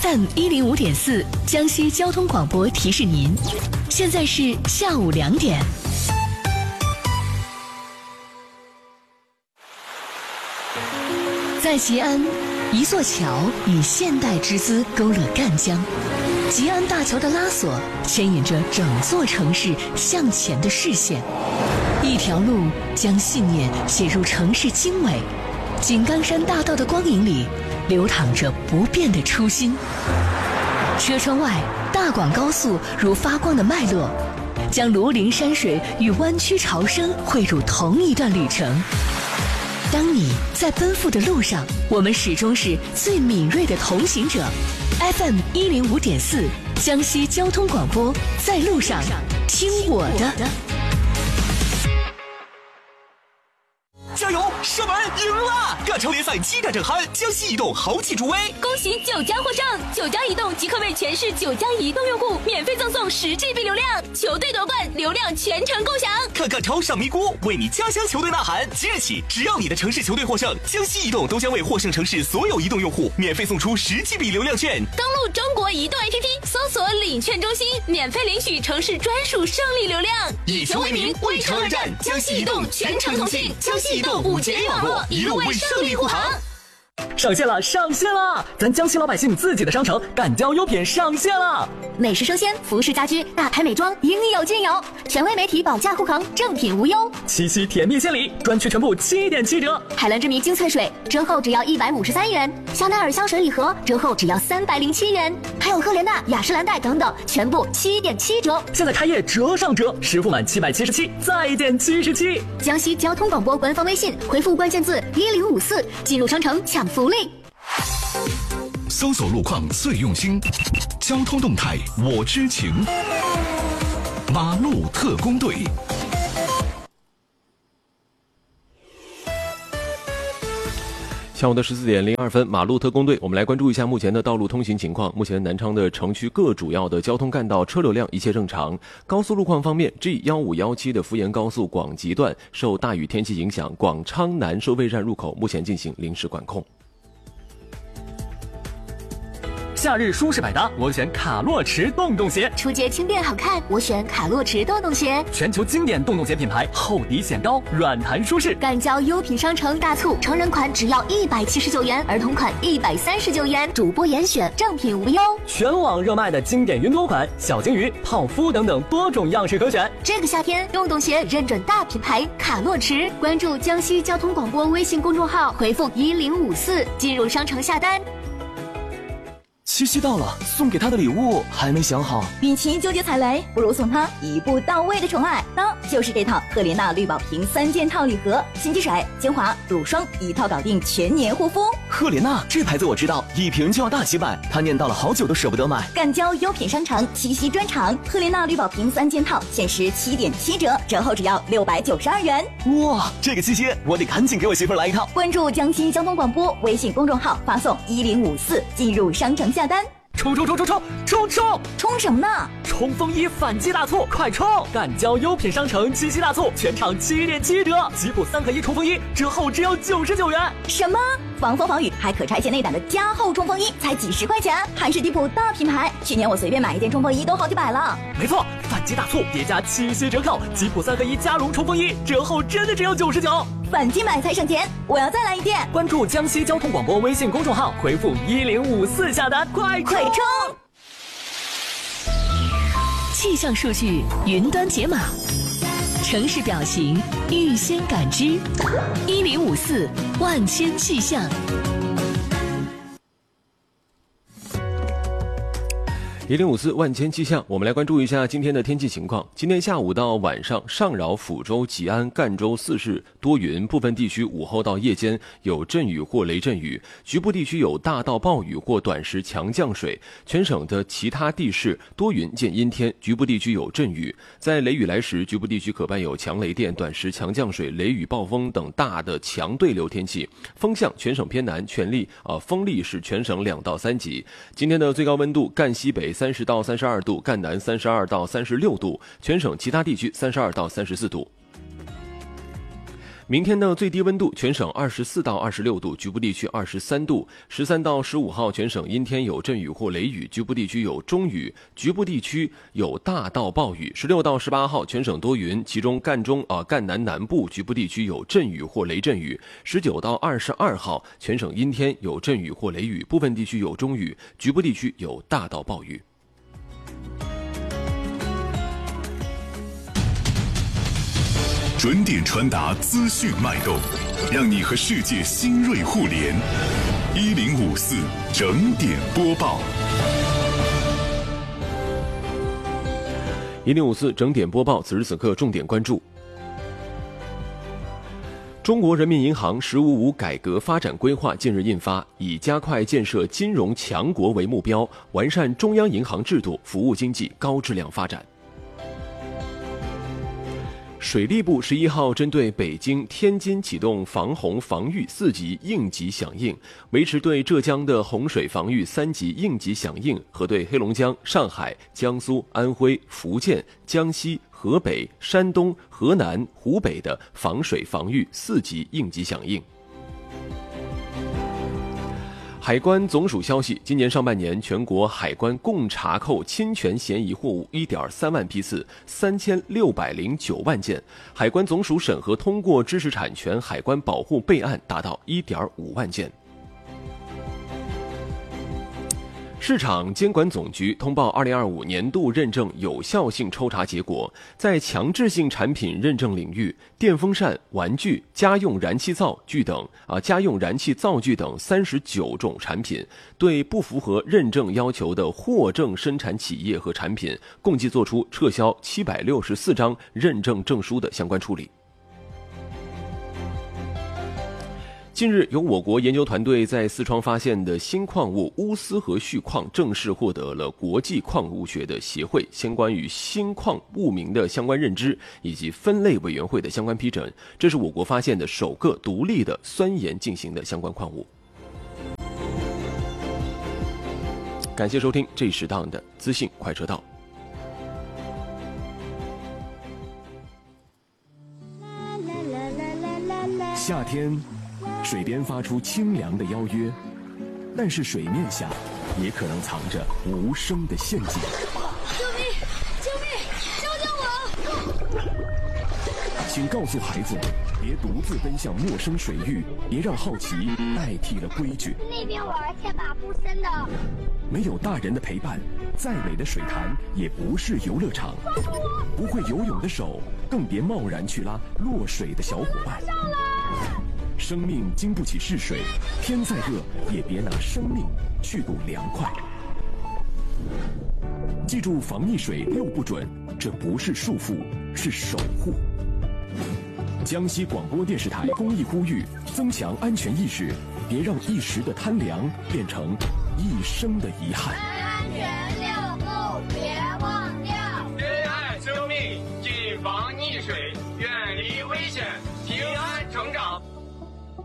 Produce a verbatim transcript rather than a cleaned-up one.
F M 一零五点四江西交通广播提示您，现在是下午两点。在吉安，一座桥以现代之姿勾勒赣江。吉安大桥的拉索牵引着整座城市向前的视线，一条路将信念写入城市经纬。井冈山大道的光影里，流淌着不变的初心。车窗外，大广高速如发光的脉络，将庐陵山水与湾区潮生汇入同一段旅程。当你在奔赴的路上，我们始终是最敏锐的同行者。F M 一零五点四，江西交通广播，在路上听我的。 加油！射门赢了！赣超联赛激战正酣，江西移动豪气助威， 恭喜九家获胜！九家移动即刻为全市九家移动用户免费赠送十 G B 流量，球队夺冠，流量全程共享。 看赣超上咪咕，为你家乡球队呐喊！即日起，只要你的城市球队获胜，江西移动都将为获胜城市所有移动用户免费送出十 G B 流量券。 登录中国移动 A P P， 搜索领券中心，免费领取城市专属胜利流量。 以球为名，为城而战，江西移动全程通信，江西移动五 G 网络，一路为胜利护航。 上线了，上线了！咱江西老百姓自己的商城赣交优品上线了， 美食生鲜、服饰家居、大牌美妆，应有尽有。权威媒体保价护航，正品无忧。 七夕甜蜜献礼，专区全部七点七折。 海蓝之谜精粹水折后只要一百五十三元，香奈儿香水礼盒折后只要三百零七元，还有赫莲娜、雅诗兰黛等等，全部七点七折。 现在开业折上折，实付满七百七十七，再减七十七。 江西交通广播官方微信回复关键字一零五四，进入商城抢福利。 搜索路况最用心，交通动态我知情。马路特工队。 下午的十四点零二分，马路特工队，我们来关注一下目前的道路通行情况。目前南昌的城区各主要的交通干道车流量一切正常。高速路况方面 ，G 一五一七的福延高速广吉段受大雨天气影响，广昌南收费站入口目前进行临时管控。 夏日舒适百搭，我选卡洛驰洞洞鞋； 出街轻便好看，我选卡洛驰洞洞鞋。 全球经典洞洞鞋品牌，厚底显高，软弹舒适。 赣交优品商城大促，成人款只要一百七十九元，儿童款一百三十九元，主播严选，正品无忧。 全网热卖的经典云朵款、小金鱼、泡芙等等多种样式可选。 这个夏天，洞洞鞋认准大品牌卡洛驰，关注江西交通广播微信公众号，回复一零五四进入商城下单。 七夕到了，送给他的礼物还没想好。 与其纠结踩雷，不如送他一步到位的宠爱，那就是这套赫莲娜绿宝瓶三件套礼盒，心机水、精华、乳霜一套搞定，全年护肤。 赫莲娜这牌子我知道，一瓶就要大几百，他念叨了好久都舍不得买。 赣交优品商城七夕专场，赫莲娜绿宝瓶三件套限时七点七折，折后只要六百九十二元。 哇，这个七夕我得赶紧给我媳妇来一套。 关注江西交通广播微信公众号，发送一零五四进入商城下单。 冲冲冲冲冲冲冲冲什么呢？ 冲锋衣反击大促，快冲！赣交优品商城七夕大促，全场七点七折，吉普三合一冲锋衣折后只要九十九元。 什么？防风防雨还可拆卸内胆的加厚冲锋衣才几十块钱，还是地普大品牌。去年我随便买一件冲锋衣都好几百了。 没错，反击大促叠加七夕折扣，吉普三合一加绒冲锋衣折后真的只有九十九。 反击买才省钱，我要再来一件。 关注江西交通广播微信公众号，回复一零五四下单，快快冲！ 气象数据云端解码，城市表情预先感知，一零五四万千气象。 一零五四万千气象，我们来关注一下今天的天气情况。今天下午到晚上，上饶、抚州、吉安、赣州四市多云，部分地区午后到夜间有阵雨或雷阵雨，局部地区有大到暴雨或短时强降水。全省的其他地市多云见阴天，局部地区有阵雨。在雷雨来时，局部地区可伴有强雷电、短时强降水、雷雨、暴风等大的强对流天气。风向全省偏南，全力啊、呃、风力是全省两到三级。今天的最高温度，赣西北三十到三十二度，赣南三十二到三十六度，全省其他地区三十二到三十四度。 明天的最低温度，全省二十四到二十六度，局部地区二十三度。十三到十五号，全省阴天有阵雨或雷雨，局部地区有中雨，局部地区有大到暴雨。十六到十八号，全省多云，其中赣中啊、呃、赣南南部局部地区有阵雨或雷阵雨。十九到二十二号，全省阴天有阵雨或雷雨，部分地区有中雨，局部地区有大到暴雨。 准点传达资讯脉动，让你和世界新锐互联。一零五四整点播报。 一零五四整点播报，此时此刻重点关注。中国人民银行“十五五”改革发展规划近日印发，以加快建设金融强国为目标，完善中央银行制度，服务经济高质量发展。水利部十一号针对北京、天津启动防洪防御四级应急响应，维持对浙江的洪水防御三级应急响应和对黑龙江、上海、江苏、安徽、福建、江西、河北、山东、河南、湖北的防水防御四级应急响应。海关总署消息，今年上半年全国海关共查扣侵权嫌疑货物 一点三万批次，三千六百零九万件。海关总署审核通过知识产权海关保护备案达到 一点五万件。市场监管总局通报二零二五年度认证有效性抽查结果，在强制性产品认证领域，电风扇、玩具、家用燃气灶具等啊，家用燃气灶具等三十九种产品，对不符合认证要求的货证生产企业和产品，共计作出撤销七百六十四张认证证书的相关处理。近日，由我国研究团队在四川发现的新矿物乌斯河序矿正式获得了国际矿物学的协会相关于新矿物名的相关认知以及分类委员会的相关批准，这是我国发现的首个独立的酸盐进行的相关矿物。感谢收听这一时档的资讯快车道。 夏天水边发出清凉的邀约，但是水面下也可能藏着无声的陷阱。 救命！救命！救救我！ 请告诉孩子，别独自奔向陌生水域，别让好奇代替了规矩。 那边玩太把不深的。 没有大人的陪伴，再美的水潭也不是游乐场。不会游泳的手，更别贸然去拉落水的小伙伴。生命经不起试水，天再热也别拿生命去赌凉快。记住防溺水六不准，这不是束缚，是守护。江西广播电视台公益呼吁：增强安全意识，别让一时的贪凉变成一生的遗憾。安全